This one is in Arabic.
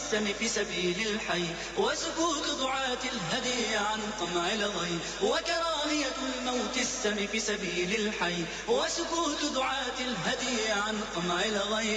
السم في سبيل الحي، وسكوت دعاة الهدي عن قمع الغي، وكراهية الموت السم في سبيل الحي، وسكوت دعاة الهدي عن قمع الغي.